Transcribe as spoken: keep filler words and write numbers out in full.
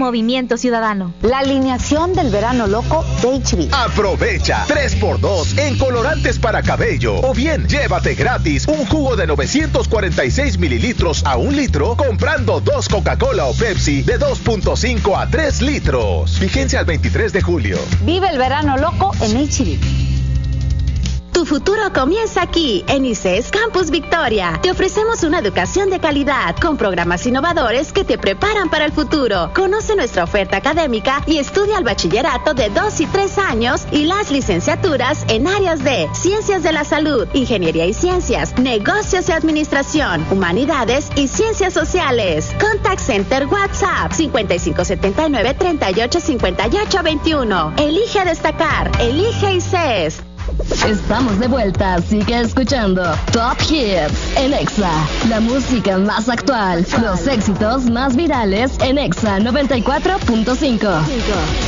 Movimiento Ciudadano. La alineación del verano loco de H B. Aprovecha tres por dos en colorantes para cabello. O bien, llévate gratis un jugo de novecientos cuarenta y seis mililitros a un litro comprando dos Coca-Cola o Pepsi de dos punto cinco a tres litros. Vigencia al veintitrés de julio. Vive el verano loco en H B. Tu futuro comienza aquí, en I C E S Campus Victoria. Te ofrecemos una educación de calidad, con programas innovadores que te preparan para el futuro. Conoce nuestra oferta académica y estudia el bachillerato de dos y tres años y las licenciaturas en áreas de Ciencias de la Salud, Ingeniería y Ciencias, Negocios y Administración, Humanidades y Ciencias Sociales. Contact Center WhatsApp cincuenta y cinco setenta y nueve, treinta y ocho, cincuenta y ocho, veintiuno. Elige destacar, elige I C E S. Estamos de vuelta, sigue escuchando Top Hits en Exa, la música más actual, los éxitos más virales en Exa noventa y cuatro punto cinco.